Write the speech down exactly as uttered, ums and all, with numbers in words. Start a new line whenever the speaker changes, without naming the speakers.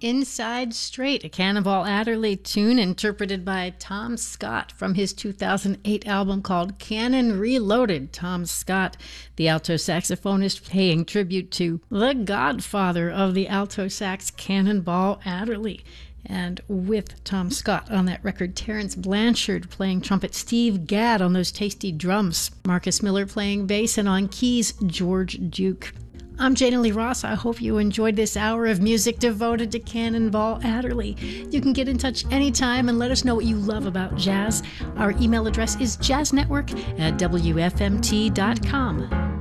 Inside Straight, a Cannonball Adderley tune interpreted by Tom Scott from his two thousand eight album called Cannon Reloaded. Tom Scott, the alto saxophonist, paying tribute to the godfather of the alto sax, Cannonball Adderley. And with Tom Scott on that record, Terrence Blanchard playing trumpet, Steve Gadd on those tasty drums, Marcus Miller playing bass, and on keys, George Duke. I'm Jana Lee Ross. I hope you enjoyed this hour of music devoted to Cannonball Adderley. You can get in touch anytime and let us know what you love about jazz. Our email address is jazznetwork at w f m t dot com.